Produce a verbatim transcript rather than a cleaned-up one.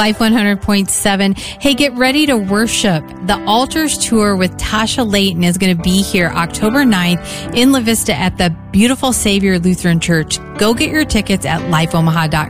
Life one hundred point seven. Hey, get ready to worship. The Altars Tour with Tasha Layton is going to be here October ninth in La Vista at the beautiful Savior Lutheran Church. Go get your tickets at life omaha dot